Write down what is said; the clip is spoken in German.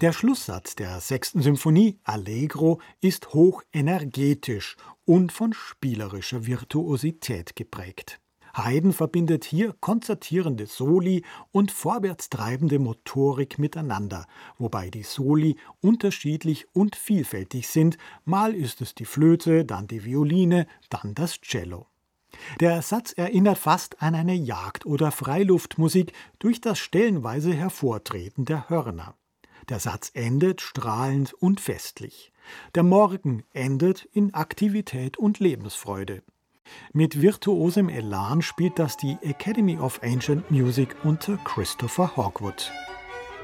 Der Schlusssatz der 6. Symphonie, Allegro, ist hoch energetisch und von spielerischer Virtuosität geprägt. Haydn verbindet hier konzertierende Soli und vorwärtstreibende Motorik miteinander, wobei die Soli unterschiedlich und vielfältig sind. Mal ist es die Flöte, dann die Violine, dann das Cello. Der Satz erinnert fast an eine Jagd- oder Freiluftmusik durch das stellenweise Hervortreten der Hörner. Der Satz endet strahlend und festlich. Der Morgen endet in Aktivität und Lebensfreude. Mit virtuosem Elan spielt das die Academy of Ancient Music unter Christopher Hogwood.